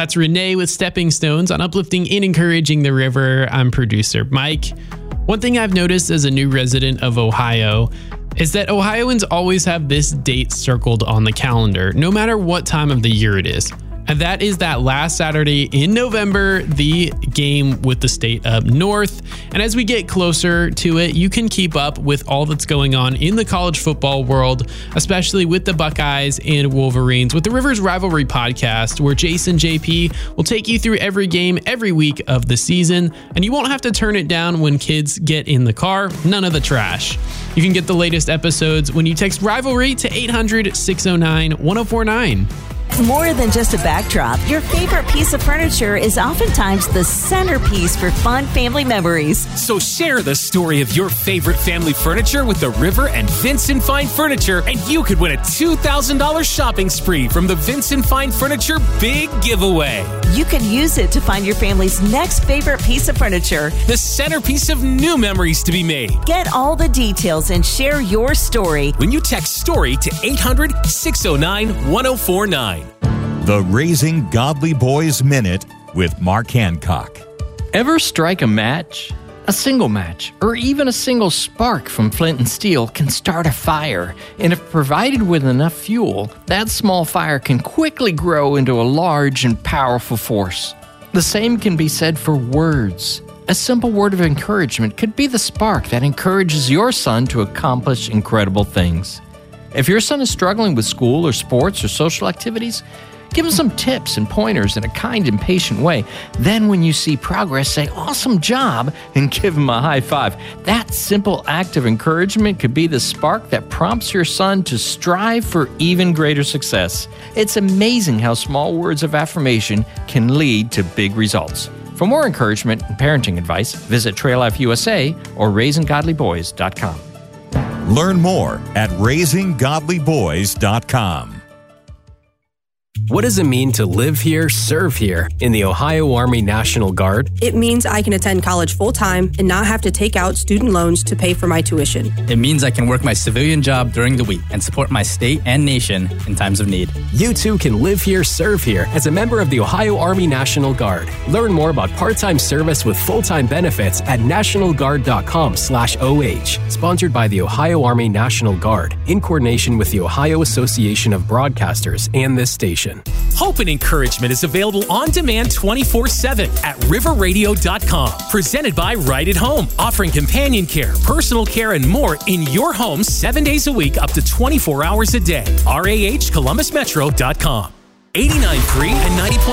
That's Renee with Stepping Stones on uplifting and encouraging the river. I'm producer Mike. One thing I've noticed as a new resident of Ohio is that Ohioans always have this date circled on the calendar, no matter what time of the year it is. And that is that last Saturday in November, the game with the state up north. And as we get closer to it, you can keep up with all that's going on in the college football world, especially with the Buckeyes and Wolverines, with the Rivers Rivalry podcast, where Jason JP will take you through every game every week of the season. And you won't have to turn it down when kids get in the car. None of the trash. You can get the latest episodes when you text Rivalry to 800-609-1049. More than just a backdrop, your favorite piece of furniture is oftentimes the centerpiece for fun family memories. So share the story of your favorite family furniture with the River and Vincent Fine Furniture, and you could win a $2,000 shopping spree from the Vincent Fine Furniture Big Giveaway. You can use it to find your family's next favorite piece of furniture, the centerpiece of new memories to be made. Get all the details and share your story when you text STORY to 800-609-1049. The Raising Godly Boys Minute with Mark Hancock. Ever strike a match? A single match, or even a single spark from flint and steel can start a fire, and if provided with enough fuel, that small fire can quickly grow into a large and powerful force. The same can be said for words. A simple word of encouragement could be the spark that encourages your son to accomplish incredible things. If your son is struggling with school or sports or social activities, give him some tips and pointers in a kind and patient way. Then when you see progress, say, "Awesome job," and give him a high five. That simple act of encouragement could be the spark that prompts your son to strive for even greater success. It's amazing how small words of affirmation can lead to big results. For more encouragement and parenting advice, visit Trail Life USA or RaisingGodlyBoys.com. Learn more at RaisingGodlyBoys.com. What does it mean to live here, serve here in the Ohio Army National Guard? It means I can attend college full-time and not have to take out student loans to pay for my tuition. It means I can work my civilian job during the week and support my state and nation in times of need. You too can live here, serve here as a member of the Ohio Army National Guard. Learn more about part-time service with full-time benefits at nationalguard.com/OH. Sponsored by the Ohio Army National Guard in coordination with the Ohio Association of Broadcasters and this station. Hope and encouragement is available on demand 24/7 at riverradio.com. Presented by Right at Home, offering companion care, personal care, and more in your home 7 days a week, up to 24 hours a day. RAHColumbusmetro.com. 89.3 and 90.9